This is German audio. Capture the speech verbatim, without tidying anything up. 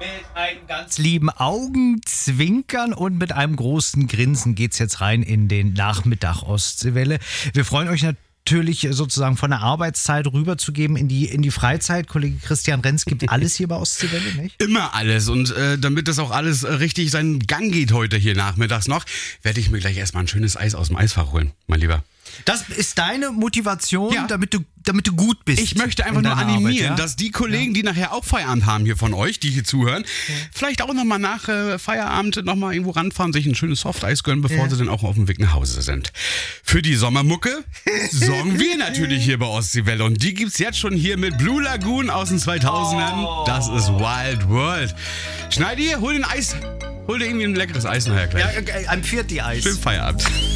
Mit einem ganz lieben Augenzwinkern und mit einem großen Grinsen geht's jetzt rein in den Nachmittag Ostseewelle. Wir freuen euch natürlich sozusagen von der Arbeitszeit rüberzugeben in die, in die Freizeit. Kollege Christian Renz gibt alles hier bei Ostseewelle, nicht? Immer alles. Und äh, damit das auch alles äh, richtig seinen Gang geht heute hier nachmittags noch, werde ich mir gleich erstmal ein schönes Eis aus dem Eisfach holen, mein Lieber. Das ist deine Motivation, Ja. damit, du, damit du gut bist. Ich möchte einfach in nur deiner animieren, Arbeit, ja? dass die Kollegen, die nachher auch Feierabend haben hier von euch, die hier zuhören, vielleicht auch nochmal nach äh, Feierabend nochmal irgendwo ranfahren, sich ein schönes Softeis gönnen, bevor Ja. sie dann auch auf dem Weg nach Hause sind. Für die Sommermucke sorgen wir natürlich hier bei Ostseewelle. Und die gibt's jetzt schon hier mit Blue Lagoon aus den zweitausendern. Oh. Das ist Wild World. Schneidi, hol den Eis. Hol dir irgendwie ein leckeres Eis nachher gleich. Ja, äh, ein Vierti-Eis. Schönen Feierabend.